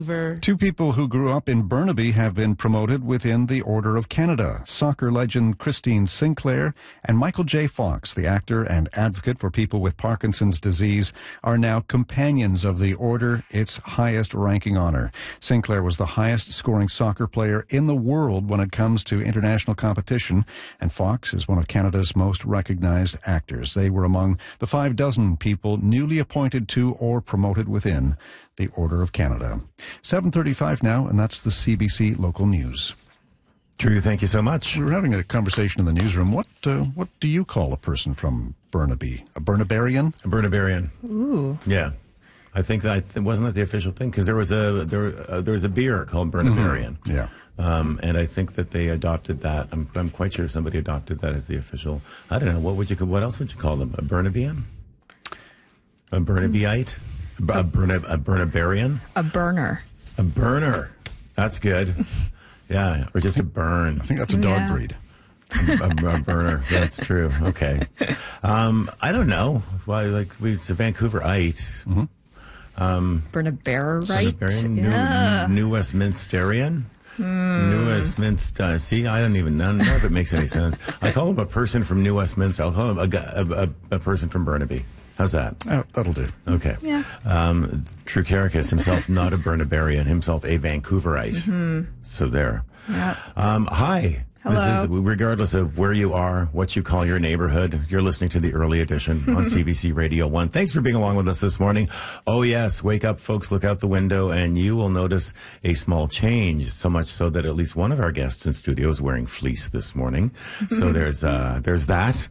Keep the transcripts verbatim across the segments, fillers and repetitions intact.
Two people who grew up in Burnaby have been promoted within the Order of Canada. Soccer legend Christine Sinclair and Michael J. Fox, the actor and advocate for people with Parkinson's disease, are now companions of the Order, its highest ranking honor. Sinclair was the highest scoring soccer player in the world when it comes to international competition, and Fox is one of Canada's most recognized actors. They were among the five dozen people newly appointed to or promoted within the Order of Canada. seven thirty-five now, and that's the C B C Local News. Drew, thank you so much. We were having a conversation in the newsroom. What uh, what do you call a person from Burnaby? A Burnabarian? A Burnabarian. Ooh. Yeah. I think that wasn't that the official thing, because there was a there uh, there was a beer called Burnabarian. Mm-hmm. Yeah. Um, and I think that they adopted that. I'm I'm quite sure somebody adopted that as the official. I don't know, what would you what else would you call them? A Burnabian? A Burnabyite? A, Burna, a Burnabarian? A burner. A burner. That's good. Yeah, or just a burn. I think that's a dog Yeah. breed. a, a, a burner. That's true. Okay. Um, I don't know. Why? Like we, it's a Vancouverite. Mm-hmm. Um, Burnabarite. Burnabarian, New, Yeah. New Westminsterian. New Westminster. See, I don't even know if it makes any sense. I call him a person from New Westminster. I'll call him a, gu- a, a, a person from Burnaby. How's that? Oh, that'll do. Okay. Yeah. Um, Drew Carricus himself, not a Burnabarian, himself a Vancouverite. Mm-hmm. So there. Yeah. Um, hi. Hello. This is, regardless of where you are, what you call your neighborhood, you're listening to the early edition on C B C Radio one. Thanks for being along with us this morning. Oh, yes. Wake up, folks. Look out the window, and you will notice a small change, so much so that at least one of our guests in studio is wearing fleece this morning. So there's uh, there's that.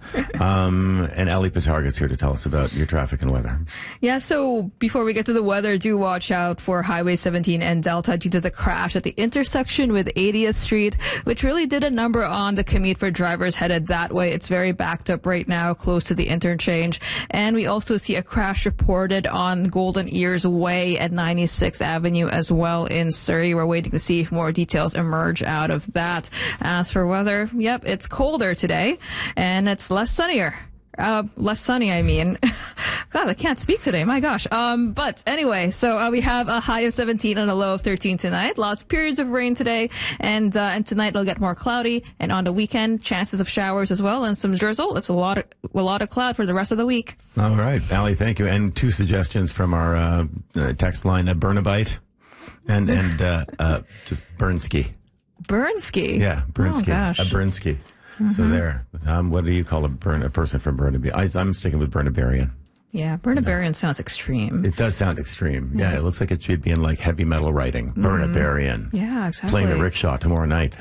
Um, and Ali Patarga is here to tell us about your traffic and weather. Yeah, so before we get to the weather, do watch out for Highway seventeen and Delta due to the crash at the intersection with eightieth Street, which really did a number on the commute for drivers headed that way. It's very backed up right now, close to the interchange. And we also see a crash reported on Golden Ears Way at ninety-sixth Avenue as well in Surrey. We're waiting to see if more details emerge out of that. As for weather, yep, it's colder today, and it's less sunnier. Uh, less sunny, I mean. God, I can't speak today. My gosh. Um, but anyway, so uh, we have a high of seventeen and a low of thirteen tonight. Lots of periods of rain today, and uh, and tonight it'll get more cloudy. And on the weekend, chances of showers as well and some drizzle. It's a lot of a lot of cloud for the rest of the week. All right, Ali, thank you. And two suggestions from our uh, uh, text line: a Burnabite and and uh, uh, just Burnski. Burnski. Yeah, Burnski. Oh gosh. A Burnski. So there. Um, what do you call a burn a person from Burnaby? I, I'm sticking with Burnabarian. Yeah, Burnabarian sounds extreme. It does sound extreme. Yeah, it looks like it should be in like heavy metal writing. Mm-hmm. Burnabarian. Yeah, exactly. Playing the rickshaw tomorrow night.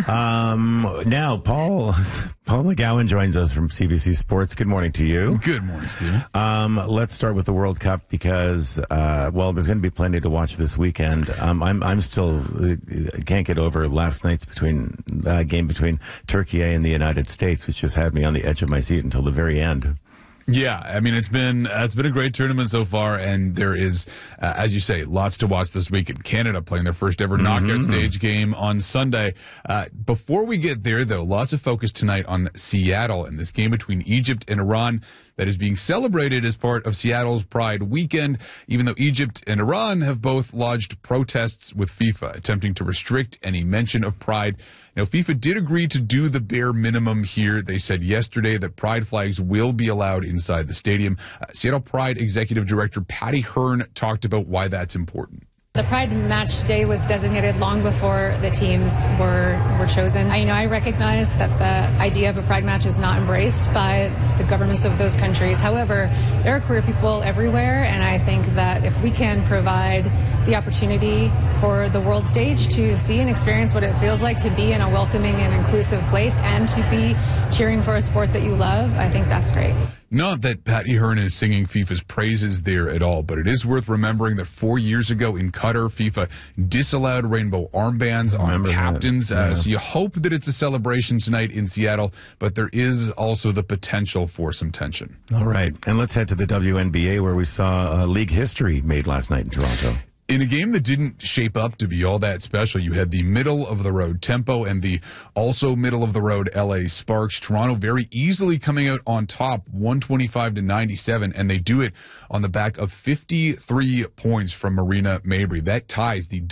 um, now, Paul Paul McGowan joins us from C B C Sports. Good morning to you. Good morning, Steve. Um, let's start with the World Cup because, uh, well, there's going to be plenty to watch this weekend. Um, I'm I'm still uh, can't get over last night's between uh, game between Turkey and the United States, which just had me on the edge of my seat until the very end. Yeah, I mean, it's been uh, it's been a great tournament so far, and there is, uh, as you say, lots to watch this week in Canada playing their first ever knockout Mm-hmm. stage game on Sunday. Uh, before we get there, though, lots of focus tonight on Seattle and this game between Egypt and Iran that is being celebrated as part of Seattle's Pride Weekend, even though Egypt and Iran have both lodged protests with FIFA, attempting to restrict any mention of Pride. Now, FIFA did agree to do the bare minimum here. They said yesterday that Pride flags will be allowed inside the stadium. Uh, Seattle Pride Executive Director Patty Hearn talked about why that's important. The Pride match day was designated long before the teams were were chosen. I, you know, I recognize that the idea of a Pride match is not embraced by the governments of those countries. However, there are queer people everywhere, and I think that if we can provide the opportunity for the world stage to see and experience what it feels like to be in a welcoming and inclusive place and to be cheering for a sport that you love, I think that's great. Not that Patty Hearn is singing FIFA's praises there at all, but it is worth remembering that four years ago in Qatar, FIFA disallowed rainbow armbands on captains. Yeah. Uh, so you hope that it's a celebration tonight in Seattle, but there is also the potential for some tension. All right. And let's head to the W N B A where we saw uh, league history made last night in Toronto. In a game that didn't shape up to be all that special, you had the middle-of-the-road Tempo and the also middle-of-the-road L A Sparks. Toronto very easily coming out on top, one twenty-five to ninety-seven, and they do it on the back of fifty-three points from Marina Mabrey. That ties the